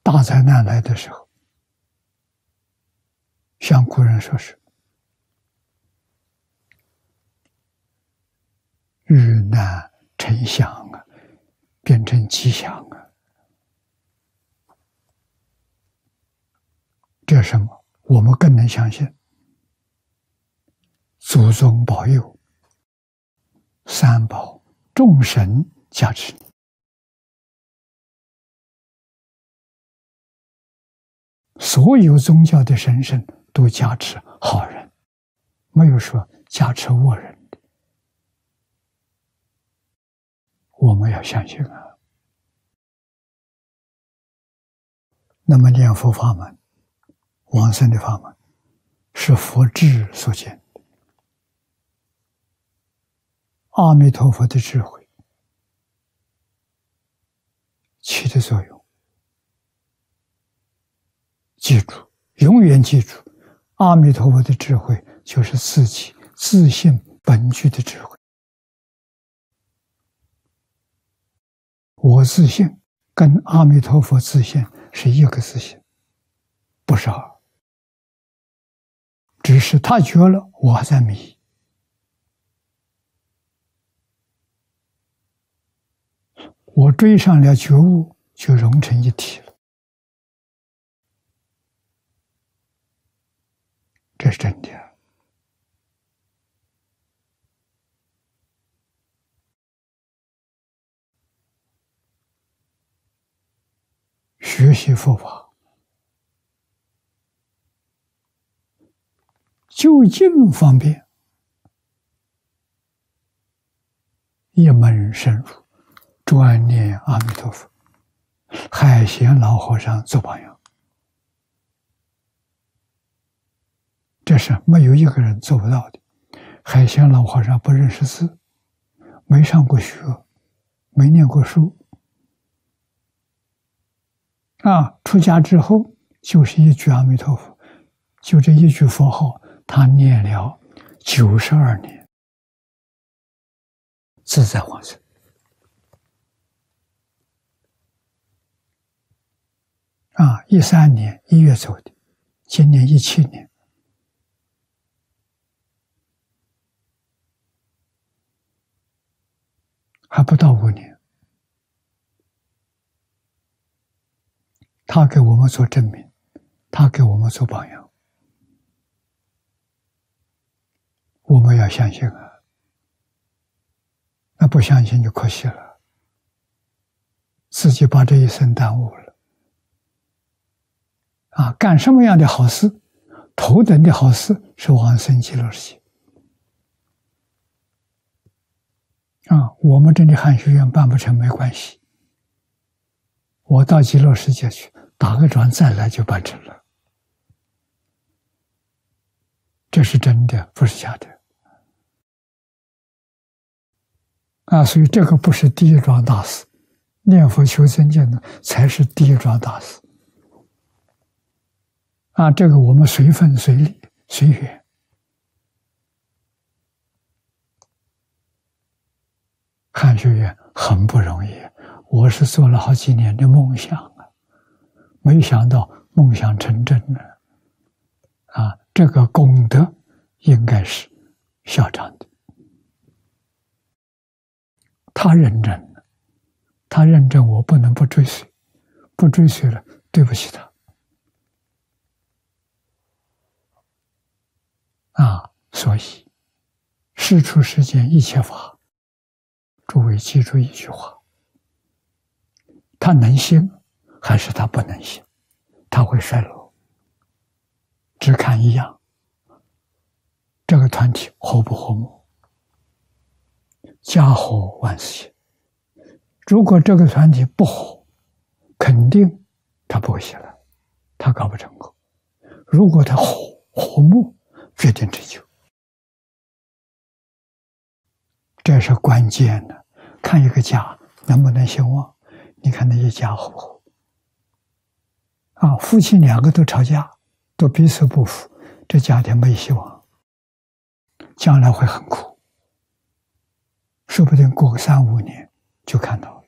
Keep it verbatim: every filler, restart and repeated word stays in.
大灾难来的时候，像古人说是遇难成祥啊，变成吉祥啊。这是什么？我们更能相信祖宗保佑，三宝众神加持。所有宗教的神圣都加持好人，没有说加持恶人的。我们要相信啊。那么念佛法门，往生的法门，是佛智所见的。阿弥陀佛的智慧起的作用。记住，永远记住，阿弥陀佛的智慧就是自己自性本具的智慧。我自性跟阿弥陀佛自性是一个自性，不是二。只是他觉了，我还在迷。我追上了觉悟，就融成一体了。这是真的。学习佛法，就近方便，一门深入，专念阿弥陀佛，海贤老和尚做榜样。这是没有一个人做不到的。海贤老和尚不认识字，没上过学，没念过书，啊，出家之后就是一句阿弥陀佛，就这一句佛号，他念了九十二年，自在往生。啊，一三年一月走的，今年一七年。还不到五年，他给我们做证明，他给我们做榜样，我们要相信啊！那不相信就可惜了，自己把这一生耽误了。啊，干什么样的好事，头等的好事是往生极乐世界。啊，我们这里汉学院办不成没关系，我到极乐世界去打个转再来就办成了，这是真的，不是假的。啊，所以这个不是第一桩大事，念佛求真见呢才是第一桩大事。啊，这个我们随分随力随缘。汉学院很不容易，我是做了好几年的梦想啊，没想到梦想成真了。啊，这个功德应该是校长的，他认真了，他认真，我不能不追随，不追随了，对不起他。啊，所以事出世间一切法。诸位记住一句话，他能行还是他不能行，他会衰落，只看一样，这个团体和不和睦，家和万事兴。如果这个团体不和，肯定他不会起来，他搞不成功。如果他和和睦，决定成就，这是关键的。看一个家能不能兴旺，你看那些家和不和？啊，夫妻两个都吵架，都彼此不服，这家庭没希望，将来会很苦，说不定过个三五年就看到了。